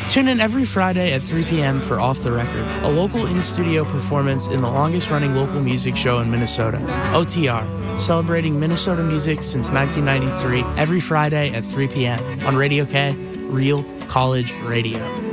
Tune in every Friday at 3 p.m. for Off the Record, a local in-studio performance in the longest-running local music show in Minnesota, OTR, celebrating Minnesota music since 1993, every Friday at 3 p.m. on Radio K, Real College Radio.